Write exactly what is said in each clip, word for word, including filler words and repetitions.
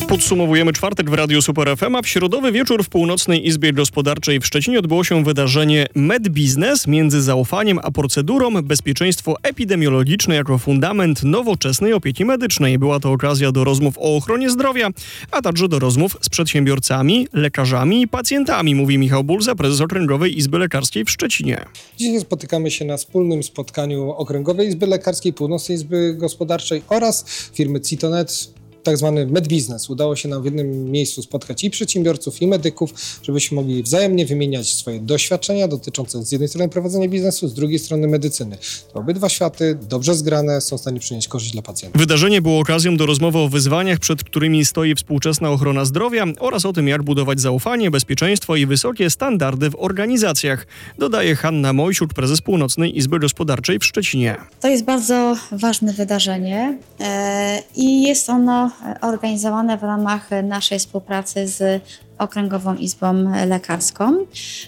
Podsumowujemy czwartek w Radiu Super F M, a w środowy wieczór w Północnej Izbie Gospodarczej w Szczecinie odbyło się wydarzenie MedBiznes między zaufaniem a procedurą, bezpieczeństwo epidemiologiczne jako fundament nowoczesnej opieki medycznej. Była to okazja do rozmów o ochronie zdrowia, a także do rozmów z przedsiębiorcami, lekarzami i pacjentami, mówi Michał Bulza, prezes Okręgowej Izby Lekarskiej w Szczecinie. Dzisiaj spotykamy się na wspólnym spotkaniu Okręgowej Izby Lekarskiej, Północnej Izby Gospodarczej oraz firmy Citonet, tak zwany MedBiznes. Udało się nam w jednym miejscu spotkać i przedsiębiorców, i medyków, żebyśmy mogli wzajemnie wymieniać swoje doświadczenia dotyczące z jednej strony prowadzenia biznesu, z drugiej strony medycyny. To obydwa światy dobrze zgrane są w stanie przynieść korzyść dla pacjentów. Wydarzenie było okazją do rozmowy o wyzwaniach, przed którymi stoi współczesna ochrona zdrowia oraz o tym, jak budować zaufanie, bezpieczeństwo i wysokie standardy w organizacjach, dodaje Hanna Mojsiuk, prezes Północnej Izby Gospodarczej w Szczecinie. To jest bardzo ważne wydarzenie e, i jest ono organizowane w ramach naszej współpracy z Okręgową Izbą Lekarską.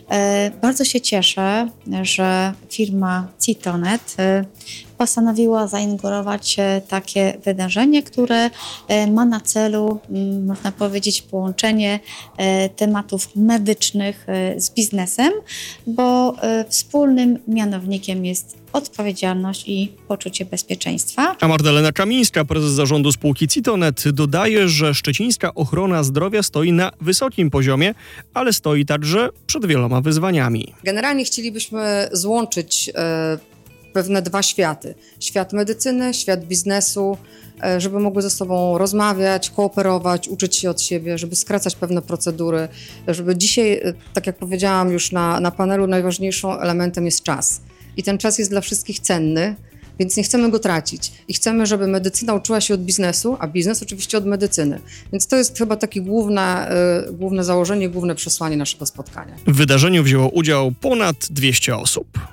Bardzo się cieszę, że firma Citonet postanowiła zainaugurować takie wydarzenie, które ma na celu, można powiedzieć, połączenie tematów medycznych z biznesem, bo wspólnym mianownikiem jest odpowiedzialność i poczucie bezpieczeństwa. A Magdalena Kamińska, prezes zarządu spółki Citonet, dodaje, że szczecińska ochrona zdrowia stoi na wysokim poziomie, ale stoi także przed wieloma wyzwaniami. Generalnie chcielibyśmy złączyć e, pewne dwa światy. Świat medycyny, świat biznesu, e, żeby mogły ze sobą rozmawiać, kooperować, uczyć się od siebie, żeby skracać pewne procedury, żeby dzisiaj, e, tak jak powiedziałam już na, na panelu, najważniejszym elementem jest czas. I ten czas jest dla wszystkich cenny, więc nie chcemy go tracić. I chcemy, żeby medycyna uczyła się od biznesu, a biznes oczywiście od medycyny. Więc to jest chyba takie główne, y, główne założenie, główne przesłanie naszego spotkania. W wydarzeniu wzięło udział ponad dwieście osób.